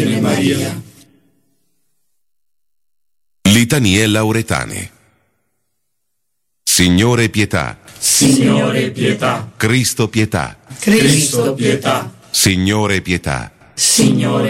Maria. Litanie lauretane. Signore pietà. Signore pietà. Cristo pietà. Cristo pietà. Signore pietà. Signore